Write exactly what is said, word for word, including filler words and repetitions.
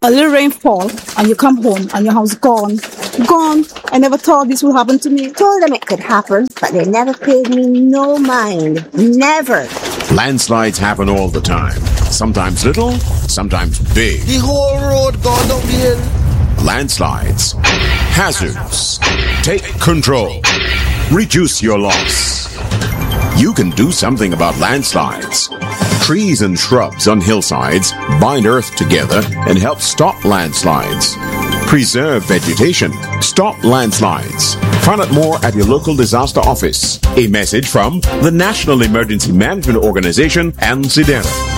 A little rainfall and you come home and your house gone. Gone. I never thought this would happen to me. Told them it could happen, but they never paid me no mind. Never. Landslides happen all the time. Sometimes little, sometimes big. The whole road gone down the hill. Landslides. Hazards. Take control. Reduce your loss. You can do something about landslides. Trees and shrubs on hillsides bind earth together and help stop landslides. Preserve vegetation. Stop landslides. Find out more at your local disaster office. A message from the National Emergency Management Organization and SEDENA.